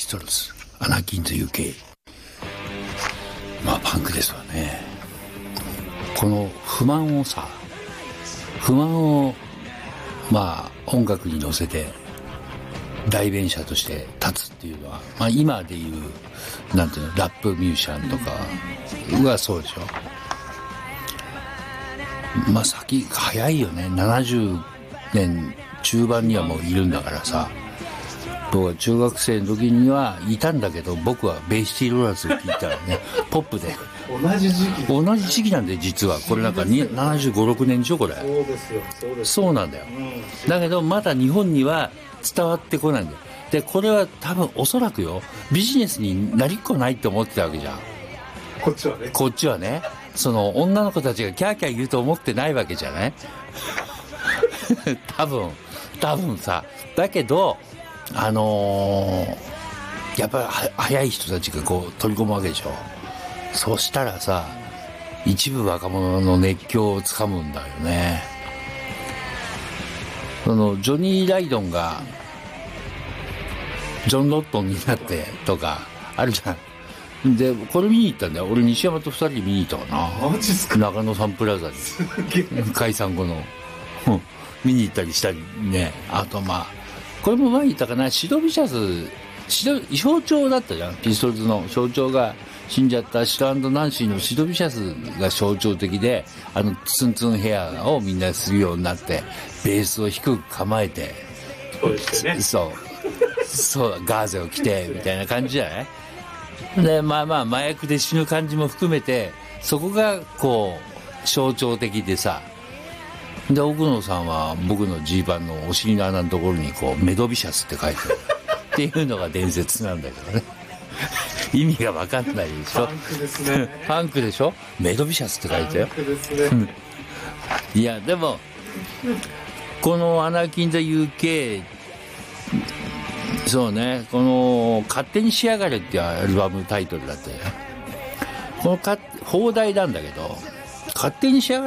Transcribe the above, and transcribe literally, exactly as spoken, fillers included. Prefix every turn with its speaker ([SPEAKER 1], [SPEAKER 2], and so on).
[SPEAKER 1] トルズ、アナキンズ ユーケー。まあパンクですわね。この不満をさ、不満をまあ音楽に乗せて代弁者として立つっていうのは、まあ今でいうなんていうの、ラップミュージシャンとかはそうでしょ。まあ先早いよね。ななじゅうねん中盤にはもういるんだからさ。僕は中学生の時にはいたんだけど、僕はベイシティローラーズって言ったらね、ポップで。
[SPEAKER 2] 同じ時期
[SPEAKER 1] 同じ時期なんで、実は。これなんかにななじゅうご、ろくねんでしょ、これ。
[SPEAKER 2] そうですよ、そうです。
[SPEAKER 1] そうなんだよ。
[SPEAKER 2] うん、
[SPEAKER 1] だけど、まだ日本には伝わってこないんだよ。で、これは多分おそらくよ、ビジネスになりっこないって思ってたわけじゃん。
[SPEAKER 2] こっちはね。
[SPEAKER 1] こっちはね、その女の子たちがキャーキャー言うと思ってないわけじゃない多分、多分さ。だけど、あのー、やっぱり早い人たちがこう取り込むわけでしょ。そしたらさ、一部若者の熱狂をつかむんだよね。そのジョニー・ライドンがジョン・ロットンになってとかあるじゃん。でこれ見に行ったんだよ。俺西山と二人で見に行ったかな。
[SPEAKER 2] マジっすか。
[SPEAKER 1] 中野サンプラザに解散後の見に行ったりしたりね。あとまあこれも前言ったかな、シド・ビシャス、シド、象徴だったじゃん。ピストルズの象徴が死んじゃったシド&ナンシーのシド・ビシャスが象徴的で、あのツンツンヘアをみんなするようになって、ベースを低く構えて、
[SPEAKER 2] そうですね。
[SPEAKER 1] そう、そう、ガーゼを着て、みたいな感じじゃない？で、まあまあ麻薬で死ぬ感じも含めて、そこがこう、象徴的でさ、で、奥野さんは僕のジーパンのお尻の穴のところにこう、メドビシャスって書いてあるっていうのが伝説なんだけどね。意味がわかんないでしょ。
[SPEAKER 2] パンクですね。
[SPEAKER 1] パンクでしょ。メドビシャスって書いてある。
[SPEAKER 2] パンクですね。
[SPEAKER 1] いや、でも、このアナキン・ザ・ユーケー、そうね、この、勝手にしやがれっていうアルバムタイトルだったよね。このか、放題なんだけど、勝手にしやがれ